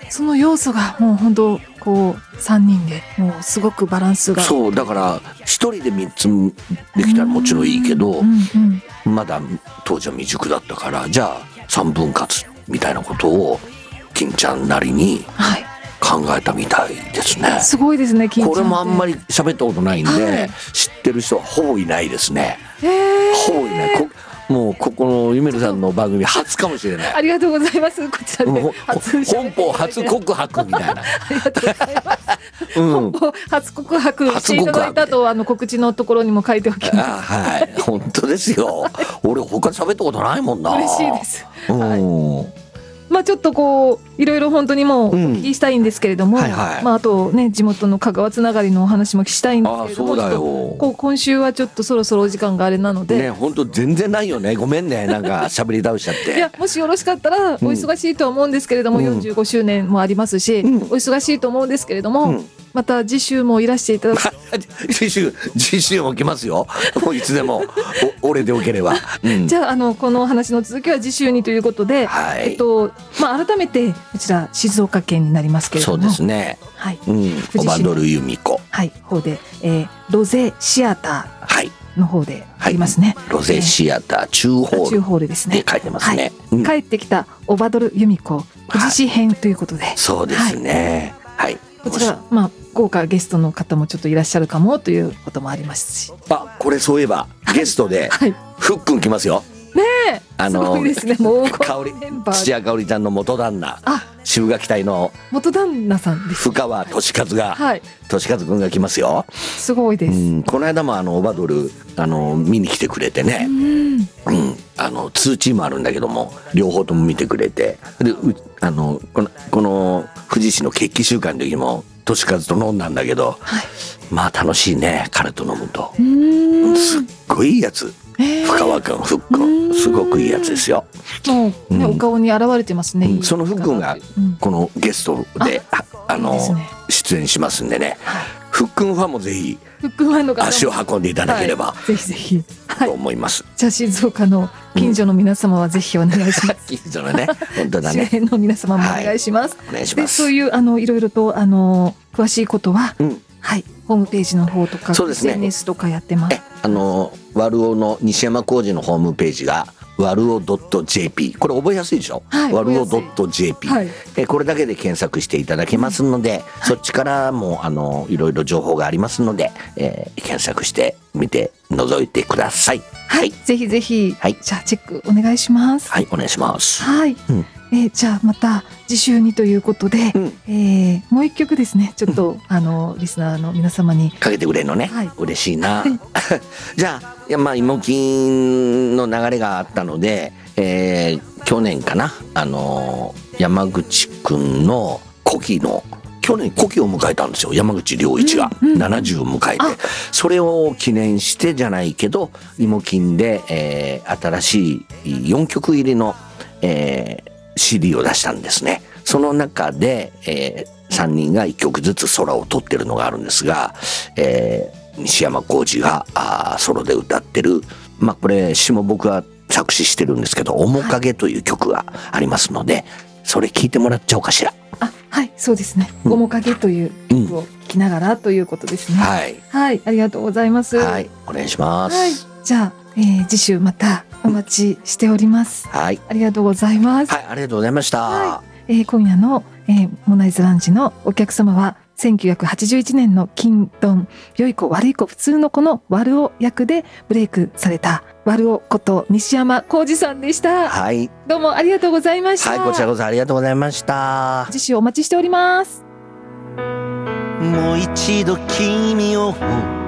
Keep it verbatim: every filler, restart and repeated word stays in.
その要素がもう本当こうさんにんでもうすごくバランスが。 そうだからひとりでみっつできたらもちろんいいけど、 うんうんうん、 まだ当時は未熟だったから、じゃあさんぶん割みたいなことを金ちゃんなりに考えたみたいですね、はい、 すごいですね金ちゃんって。 これもあんまり喋ったことないんで、はい、知ってる人はほぼいないですね、ほぼいない。こもうここのゆめるさんの番組初かもしれない。 ありがとうございます。こちらで初本邦初告白みたいな。 ありがとうございます。うん、本邦初告白していただいたとあの告知のところにも書いておきます。 あ、はい、本当ですよ。俺他喋ったことないもんな。 嬉しいです。 うん、 はい、まあちょっとこういろいろ本当にもうお聞きしたいんですけれども、うん、はいはい、まああとね地元の香川つながりのお話もしたいんですけれども、 あ、そうだよ。 こう今週はちょっとそろそろお時間があれなのでね、本当全然ないよね。ごめんね、なんか喋り倒しちゃって。 いや、もしよろしかったらお忙しいとは思うんですけれども、うん、よんじゅうごしゅうねんもありますし、うん、お忙しいと思うんですけれども、うん、また次週もいらしていただく次週次週も来ますよ。もういつでも俺でよければ、 うん、じゃあ、あのこの話の続きは次週にということで、はい、えっとまあ、改めてこちら静岡県になりますけれども、 そうですね、 はい、 うん、オバドル由美子、 はい、方で、えー、ロゼシアターの方でありますね、 はい、ロゼシアター中ホール、 中ホールですね、 書いてますね、 はい、うん、帰ってきたオバドル由美子富士市編ということで、はい、 そうですね、はい、はい、 こちらまあ豪華ゲストの方もちょっといらっしゃるかもということもありますし、 あ、これそういえばゲストで、はい、ふっくん来ますよねえ、あのすごいですね。もう香織土屋香織ちゃんの元旦那、渋垣隊の元旦那さんです、 深川俊和が、 はい、 俊和くんが来ますよ。 すごいです、うん、 この間もあのオバドルあの見に来てくれてね、うん、うん、あのにチームあるんだけども両方とも見てくれて、であのこのこの富士市の決起集会の時も俊和と飲んだんだけど、はい、まあ楽しいね、彼と飲むと。うーん、すっごいいいやつ、えー、深川くん、ふっくん、すごくいいやつですよ。 もう、ね、うん、お顔に現れてますね、うん、 そのふっくんがこのゲストで、うん、あ, あのいいですね、出演しますんでね、はい、ふっくんファンもぜひ足を運んでいただければ、はい、 ぜひぜひ、はい、 と思います。 じゃあ静岡の近所の皆様はぜひお願いします、 うん、近所のね、本当だね、 周辺の皆様もお願いします、 はい、お願いします。 でそういうあのいろいろとあの詳しいことは、うん、はい、ホームページの方とか、そうですね、エスエヌエス とかやってます。えあのワルオの西山浩二のホームページがワルオ .jp、 これ覚えやすいでしょ、はい、ワルオ .jp、はい、えこれだけで検索していただけますので、うん、そっちからもあのいろいろ情報がありますので、えー、検索してみて覗いてください。 はい、はい、ぜひぜひ、はい、じゃあチェックお願いします。 はい、お願いします。 はい、うん、えー、じゃあまた次週にということで、うん、えー、もう一曲ですね、ちょっと、うん、あのリスナーの皆様にかけてくれるのね、はい、嬉しいな、はい、じゃあいやまあ芋金の流れがあったので、えー、去年かな、あのー、山口くんの古希の去年古希を迎えたんですよ、山口良一が、うんうん、ななじゅうを迎えて、それを記念してじゃないけど芋金で、えー、新しいよんきょく入りの、えー、シーディー を出したんですね。その中で、えー、さんにんがいっきょくずつ空を撮ってるのがあるんですが、えー西山浩二があソロで歌ってる、まあこれ詩も僕が作詞してるんですけど「面影」という曲がありますので、それ聞いてもらっちゃおうかしら。 あ、はい、そうですね、うん、面影という曲を聴きながらということですね、うん、はい、はい、ありがとうございます。 はい、お願いします、 はい、じゃあ、えー、次週またお待ちしております、 はい、 ありがとうございます。 はい、ありがとうございました、 はい、えー、今夜の、えー、モナイズランチのお客様はせんきゅうひゃくはちじゅういちねんの金ドン良い子悪い子普通の子のワルオ役でブレイクされたワルオこと西山浩二さんでした。 はい、 どうもありがとうございました。 はい、こちらこそありがとうございました。 次週お待ちしております。 もう一度君を